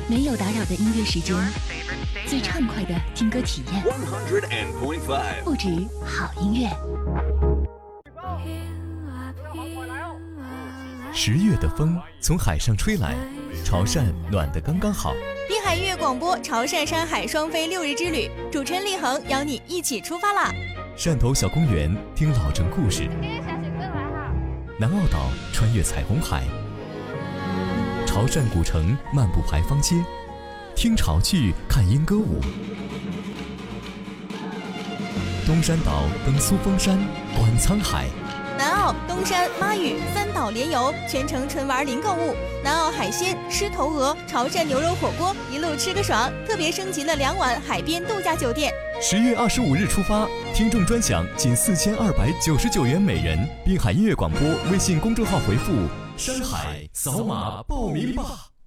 没有打扰的音乐时间，最畅快的听歌体验，不止好音乐。 10月的风从海上吹来，潮汕暖得刚刚好。 滨海音乐广播潮汕山海双飞6日之旅，主持人立恒邀你一起出发啦！ 汕头小公园听老城故事，南澳岛穿越彩虹海，潮汕古城漫步牌坊街，听潮剧看莺歌舞，东山岛登苏峰山观沧海， 南澳、东山、妈屿3岛联游，全程纯玩零购物。南澳海鲜、狮头鹅、潮汕牛肉火锅，一路吃个爽。特别升级了2晚海边度假酒店。 10月25日出发，听众专享仅4299元每人。滨海音乐广播微信公众号回复“山海”，扫码报名吧。